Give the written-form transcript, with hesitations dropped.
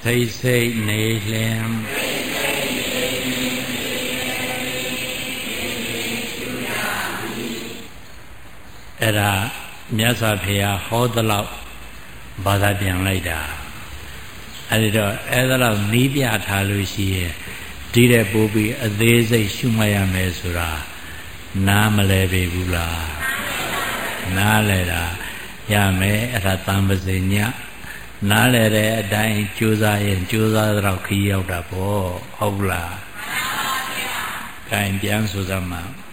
သိစိတ်နေလင်အဲ့ဒါမြတ်စွာဘုရားဟောသလောက်ဘာသာပြန်လိုက်တာအဲ့ဒီတော့အဲ့ဒါလောက်နီးပြထားလို့ရှိရင်ဒီတဲ့ပို့ပြီးအသေးစိတ်ရှုမှတ်ရမယ်ဆိုတာနားမလဲပေဘူးလားနားလဲတာရမယ်အဲ့ဒါတန်ပစညနားလဲတဲ့အတိုင်းကြိုးစားရင်ကြိုးစားတော့ခီးရောက်တာပေါ့ဟုတ်လားမှန်ပါဗျာ gain ပြန်ဆိုစမ်းမှာ